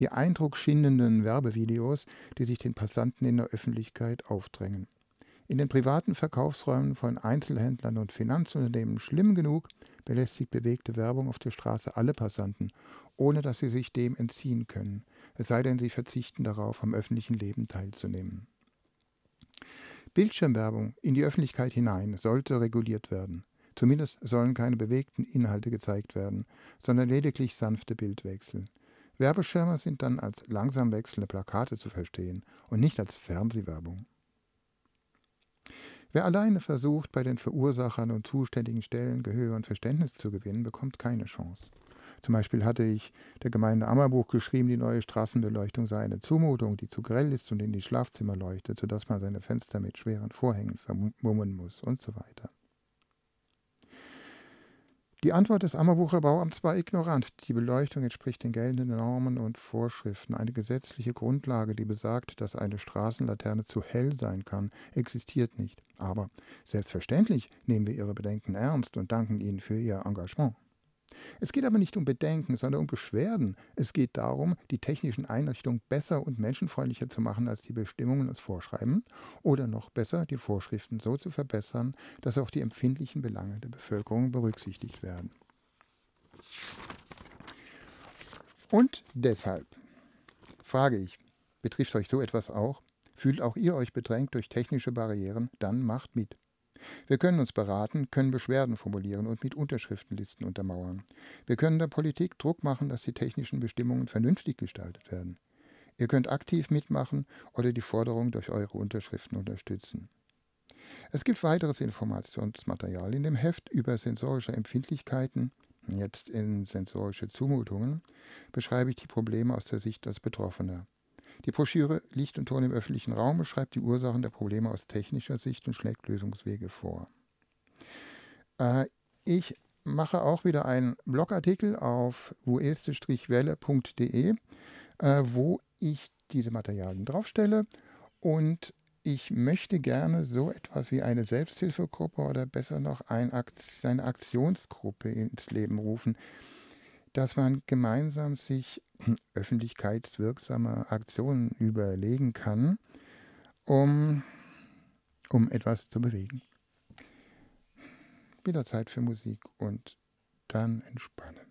die eindrucksschindenden Werbevideos, die sich den Passanten in der Öffentlichkeit aufdrängen. In den privaten Verkaufsräumen von Einzelhändlern und Finanzunternehmen schlimm genug belästigt bewegte Werbung auf der Straße alle Passanten, ohne dass sie sich dem entziehen können, es sei denn, sie verzichten darauf, am öffentlichen Leben teilzunehmen. Bildschirmwerbung in die Öffentlichkeit hinein sollte reguliert werden. Zumindest sollen keine bewegten Inhalte gezeigt werden, sondern lediglich sanfte Bildwechsel. Werbeschirme sind dann als langsam wechselnde Plakate zu verstehen und nicht als Fernsehwerbung. Wer alleine versucht, bei den Verursachern und zuständigen Stellen Gehör und Verständnis zu gewinnen, bekommt keine Chance. Zum Beispiel hatte ich der Gemeinde Ammerbuch geschrieben, die neue Straßenbeleuchtung sei eine Zumutung, die zu grell ist und in die Schlafzimmer leuchtet, sodass man seine Fenster mit schweren Vorhängen vermummen muss und so weiter. Die Antwort des Ammerbucher Bauamts war ignorant. Die Beleuchtung entspricht den geltenden Normen und Vorschriften. Eine gesetzliche Grundlage, die besagt, dass eine Straßenlaterne zu hell sein kann, existiert nicht. Aber selbstverständlich nehmen wir Ihre Bedenken ernst und danken Ihnen für Ihr Engagement. Es geht aber nicht um Bedenken, sondern um Beschwerden. Es geht darum, die technischen Einrichtungen besser und menschenfreundlicher zu machen, als die Bestimmungen es vorschreiben, oder noch besser, die Vorschriften so zu verbessern, dass auch die empfindlichen Belange der Bevölkerung berücksichtigt werden. Und deshalb frage ich, betrifft euch so etwas auch? Fühlt auch ihr euch bedrängt durch technische Barrieren? Dann macht mit. Wir können uns beraten, können Beschwerden formulieren und mit Unterschriftenlisten untermauern. Wir können der Politik Druck machen, dass die technischen Bestimmungen vernünftig gestaltet werden. Ihr könnt aktiv mitmachen oder die Forderung durch eure Unterschriften unterstützen. Es gibt weiteres Informationsmaterial in dem Heft über sensorische Empfindlichkeiten. Jetzt in sensorische Zumutungen beschreibe ich die Probleme aus der Sicht als Betroffener. Die Broschüre Licht und Ton im öffentlichen Raum beschreibt die Ursachen der Probleme aus technischer Sicht und schlägt Lösungswege vor. Ich mache auch wieder einen Blogartikel auf vueste-welle.de, wo ich diese Materialien draufstelle, und ich möchte gerne so etwas wie eine Selbsthilfegruppe oder besser noch eine Aktionsgruppe ins Leben rufen, dass man gemeinsam sich öffentlichkeitswirksame Aktionen überlegen kann, um etwas zu bewegen. Wieder Zeit für Musik und dann entspannen.